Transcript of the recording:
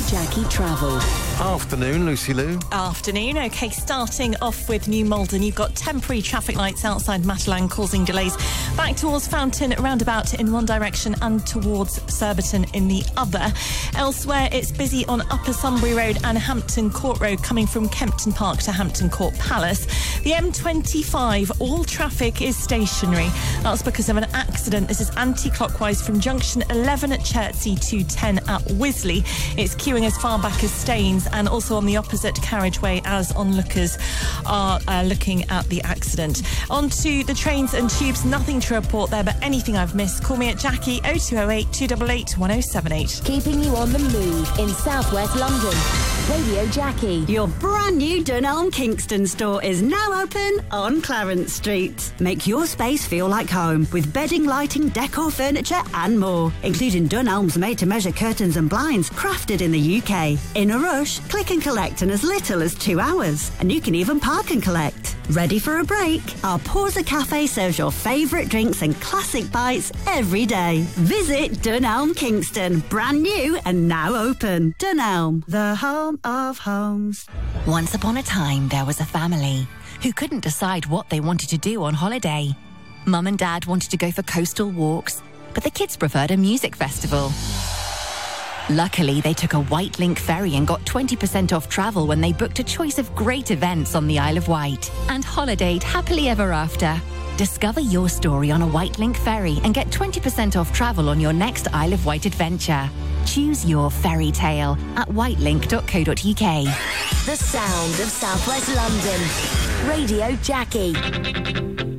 Jackie Travel. Afternoon, Lucy Lou. Afternoon. OK, starting off with New Malden. You've got temporary traffic lights outside Matalan causing delays back towards Fountain roundabout in one direction and towards Surbiton in the other. Elsewhere, it's busy on Upper Sunbury Road and Hampton Court Road coming from Kempton Park to Hampton Court Palace. The M25, all traffic is stationary. That's because of an accident. This is anti-clockwise from junction 11 at Chertsey to 10 at Wisley. It's queuing as far back as Staines and also on the opposite carriageway as onlookers are looking at the accident. On to the trains and tubes. Nothing to report there, but anything I've missed, call me at Jackie 0208 288 1078. Keeping you on the move in southwest London. Radio Jackie. Your brand new Dunelm Kingston store is now open on Clarence Street. Make your space feel like home with bedding, lighting, decor, furniture and more, including Dunelm's made-to-measure curtains and blinds crafted in the UK. In a rush, click and collect in as little as 2 hours, and you can even park and collect. Ready for a break? Our Porza Cafe serves your favourite drinks and classic bites every day. Visit Dunelm Kingston, brand new and now open. Dunelm, the home of homes. Once upon a time, there was a family who couldn't decide what they wanted to do on holiday. Mum and Dad wanted to go for coastal walks, but the kids preferred a music festival. Luckily, they took a White Link ferry and got 20% off travel when they booked a choice of great events on the Isle of Wight and holidayed happily ever after. Discover your story on a White Link ferry and get 20% off travel on your next Isle of Wight adventure. Choose your fairy tale at whitelink.co.uk. The sound of southwest London. Radio Jackie.